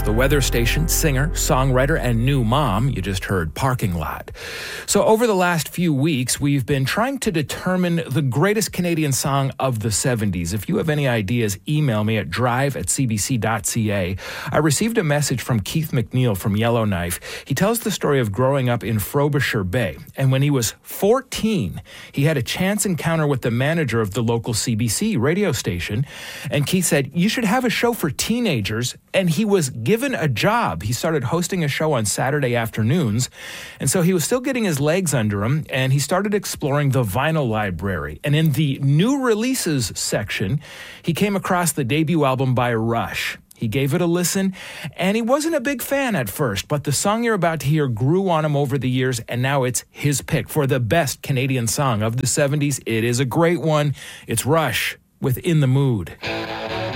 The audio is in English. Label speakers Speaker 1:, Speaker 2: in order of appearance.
Speaker 1: the weather station, singer, songwriter, and new mom. You just heard Parking Lot. So over the last few weeks, we've been trying to determine the greatest Canadian song of the 70s. If you have any ideas, email me at drive@cbc.ca. I received a message from Keith McNeil from Yellowknife. He tells the story of growing up in Frobisher Bay. And when he was 14, he had a chance encounter with the manager of the local CBC radio station. And Keith said, "You should have a show for teenagers." And he was given a job. He started hosting a show on Saturday afternoons. And so he was still getting his legs under him, and he started exploring the vinyl library. And in the new releases section, he came across the debut album by Rush. He gave it a listen, and he wasn't a big fan at first, but the song you're about to hear grew on him over the years, and now it's his pick for the best Canadian song of the 70s. It is a great one. It's Rush with In the Mood.